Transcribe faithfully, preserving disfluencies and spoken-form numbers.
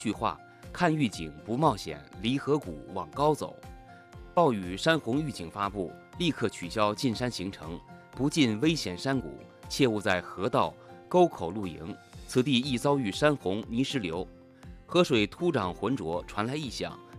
句话：看预警不冒险，离河谷往高走。暴雨山洪预警发布，立刻取消进山行程，不进危险山谷，切勿在河道、沟口露营，此地易遭遇山洪泥石流。河水突涨浑浊，传来异响，